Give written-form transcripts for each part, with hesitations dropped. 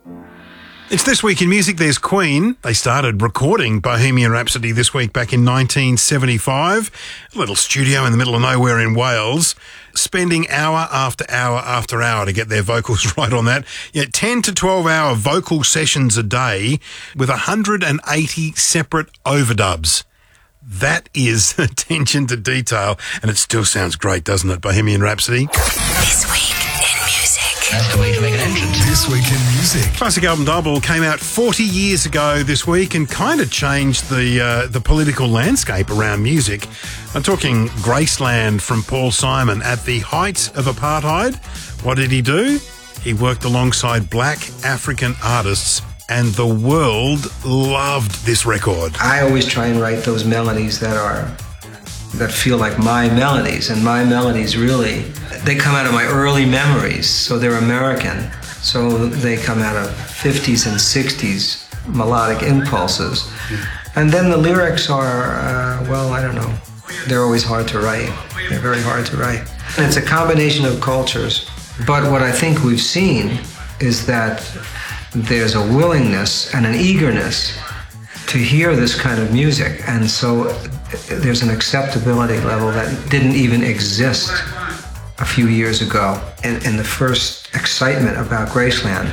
It's This Week in Music. There's Queen. They started recording Bohemian Rhapsody this week back in 1975. A little studio in the middle of nowhere in Wales, spending hour after hour after hour to get their vocals right on that. 10 to 12 hour vocal sessions a day with 180 separate overdubs. That is attention to detail, and it still sounds great, doesn't it, Bohemian Rhapsody? This Week in Music. That's the way to make an entrance. This Week in Music. Classic Album Double came out 40 years ago this week and kind of changed the political landscape around music. I'm talking Graceland from Paul Simon. At the height of apartheid, what did he do? He worked alongside black African artists, and the world loved this record. I always try and write those melodies that feel like my melodies, and my melodies really, they come out of my early memories, so they're American. So they come out of 50s and 60s melodic impulses. And then the lyrics are, I don't know, they're always hard to write. They're very hard to write. And it's a combination of cultures, but what I think we've seen is that there's a willingness and an eagerness to hear this kind of music, and so there's an acceptability level that didn't even exist a few years ago. In the first excitement about Graceland,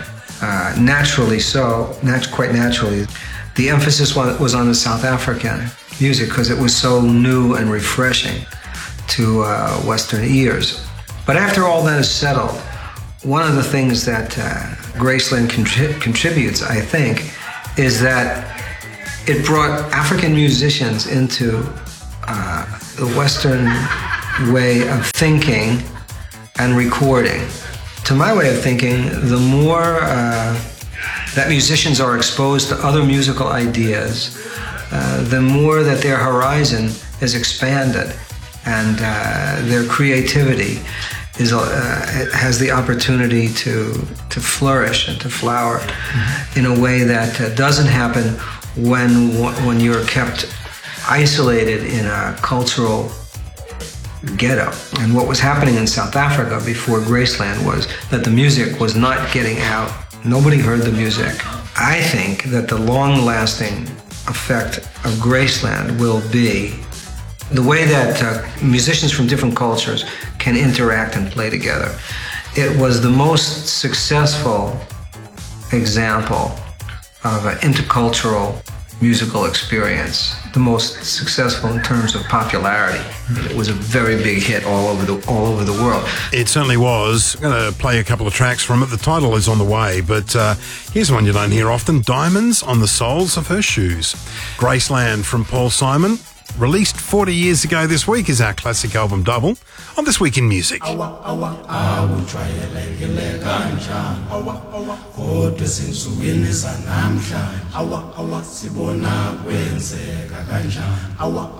quite naturally, the emphasis was on the South African music because it was so new and refreshing to Western ears. But after all that is settled, one of the things that Graceland contributes, I think, is that it brought African musicians into the Western way of thinking and recording. To my way of thinking, the more that musicians are exposed to other musical ideas, the more that their horizon is expanded and their creativity has the opportunity to flourish and to flower in a way that doesn't happen when you're kept isolated in a cultural ghetto. And what was happening in South Africa before Graceland was that the music was not getting out. Nobody heard the music. I think that the long-lasting effect of Graceland will be the way that musicians from different cultures can interact and play together. It was the most successful example of an intercultural musical experience, the most successful in terms of popularity. It was a very big hit all over the world. It certainly was. I'm going to play a couple of tracks from it. The title is on the way, but here's one you don't hear often, Diamonds on the Soles of Her Shoes. Graceland from Paul Simon, released 40 years ago this week, is our classic album double on This Week in Music.